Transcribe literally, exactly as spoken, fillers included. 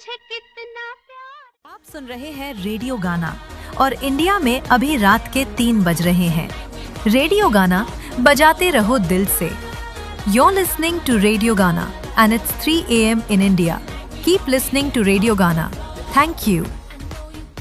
मुझे कितना प्यार। आप सुन रहे हैं रेडियो गाना और इंडिया में अभी रात के तीन बज रहे हैं। रेडियो गाना बजाते रहो दिल से। You're listening to Radio Gana and it's three a m in India. Keep listening to Radio Gana. Thank you.